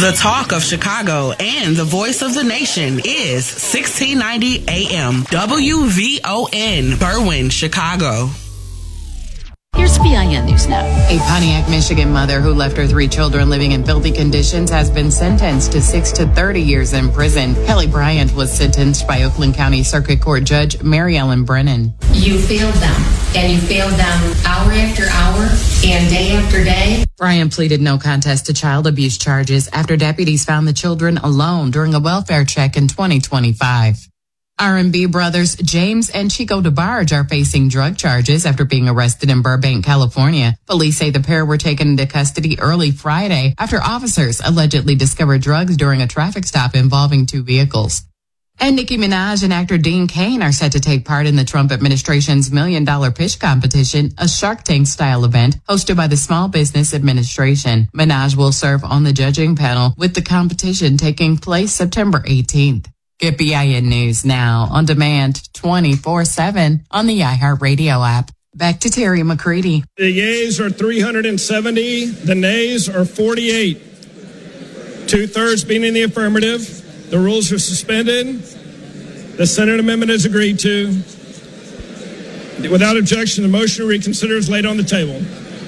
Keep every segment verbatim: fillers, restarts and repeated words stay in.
The talk of Chicago and the voice of the nation is sixteen ninety A M W V O N, Berwyn, Chicago. Here's B I N News Now. A Pontiac, Michigan mother who left her three children living in filthy conditions has been sentenced to six to thirty years in prison. Kelly Bryant was sentenced by Oakland County Circuit Court Judge Mary Ellen Brennan. You failed them, and you failed them hour after hour and day after day. Bryant pleaded no contest to child abuse charges after deputies found the children alone during a welfare check in twenty twenty-five. R and B brothers James and Chico DeBarge are facing drug charges after being arrested in Burbank, California. Police say the pair were taken into custody early Friday after officers allegedly discovered drugs during a traffic stop involving two vehicles. And Nicki Minaj and actor Dean Cain are set to take part in the Trump administration's Million Dollar Pitch Competition, a Shark Tank-style event hosted by the Small Business Administration. Minaj will serve on the judging panel, with the competition taking place September eighteenth. Get B I N News now on demand twenty-four seven on the iHeartRadio app. Back to Terry McCready. The yeas are three hundred seventy. The nays are forty-eight. Two-thirds being in the affirmative. The rules are suspended. The Senate amendment is agreed to. Without objection, the motion to reconsider is laid on the table.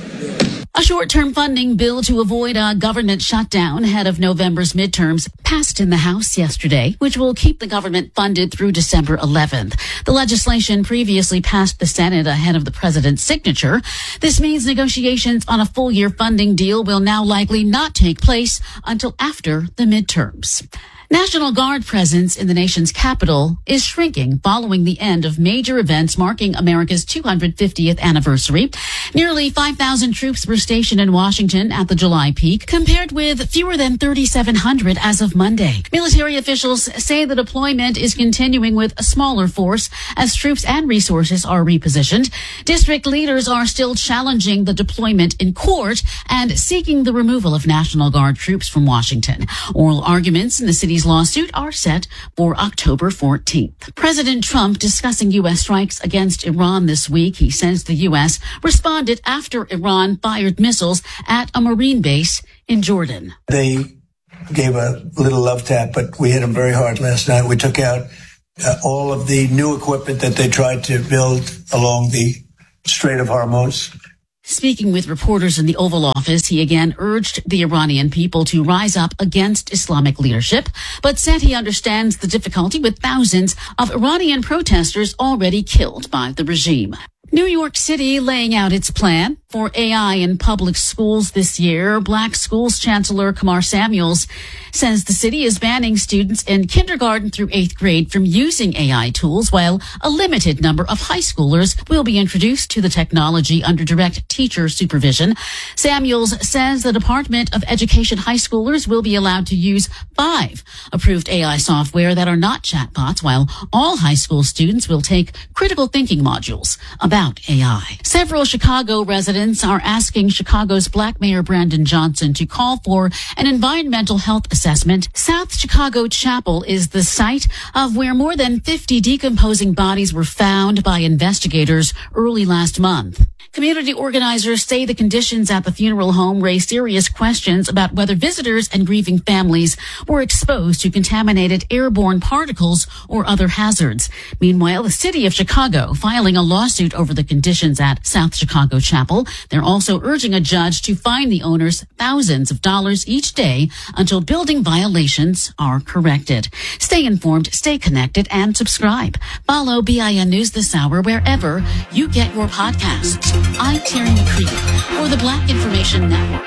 A short-term funding bill to avoid a government shutdown ahead of November's midterms passed in the House yesterday, which will keep the government funded through December eleventh. The legislation previously passed the Senate ahead of the president's signature. This means negotiations on a full-year funding deal will now likely not take place until after the midterms. National Guard presence in the nation's capital is shrinking following the end of major events marking America's two hundred fiftieth anniversary. Nearly five thousand troops were stationed in Washington at the July peak, compared with fewer than thirty-seven hundred as of Monday. Military officials say the deployment is continuing with a smaller force as troops and resources are repositioned. District leaders are still challenging the deployment in court and seeking the removal of National Guard troops from Washington. Oral arguments in the city's lawsuit are set for October fourteenth. President Trump discussing U S strikes against Iran this week. He says the U S responded after Iran fired missiles at a Marine base in Jordan. They gave a little love tap, but we hit them very hard last night. We took out uh, all of the new equipment that they tried to build along the Strait of Hormuz. Speaking with reporters in the Oval Office, he again urged the Iranian people to rise up against Islamic leadership, but said he understands the difficulty with thousands of Iranian protesters already killed by the regime. New York City laying out its plan for A I in public schools this year. Black Schools Chancellor Kamar Samuels says the city is banning students in kindergarten through eighth grade from using A I tools, while a limited number of high schoolers will be introduced to the technology under direct teacher supervision. Samuels says the Department of Education high schoolers will be allowed to use five approved A I software that are not chatbots, while all high school students will take critical thinking modules about A I. Several Chicago residents are asking Chicago's Black Mayor Brandon Johnson to call for an environmental health assessment. South Chicago Chapel is the site of where more than fifty decomposing bodies were found by investigators early last month. Community organizers say the conditions at the funeral home raise serious questions about whether visitors and grieving families were exposed to contaminated airborne particles or other hazards. Meanwhile, the city of Chicago filing a lawsuit over the conditions at South Chicago Chapel. They're also urging a judge to fine the owners thousands of dollars each day until building violations are corrected. Stay informed, stay connected, and subscribe. Follow B I N News this hour wherever you get your podcasts. I'm Terry McCready for the Black Information Network.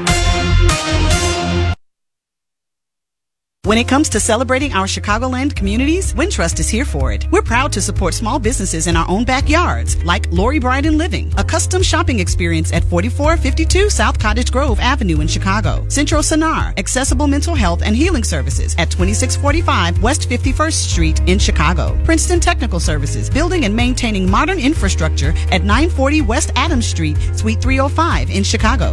When it comes to celebrating our Chicagoland communities, Wintrust is here for it. We're proud to support small businesses in our own backyards, like Lori Bryden Living, a custom shopping experience at forty-four fifty-two South Cottage Grove Avenue in Chicago. Central Sonar, accessible mental health and healing services at twenty-six forty-five West fifty-first Street in Chicago. Princeton Technical Services, building and maintaining modern infrastructure at nine forty West Adams Street, Suite three oh five in Chicago.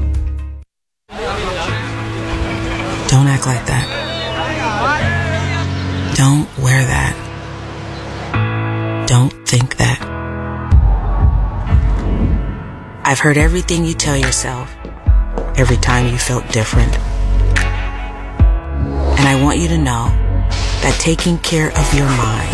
Don't act like that. Don't wear that. Don't think that. I've heard everything you tell yourself every time you felt different. want you to know that taking care of your mind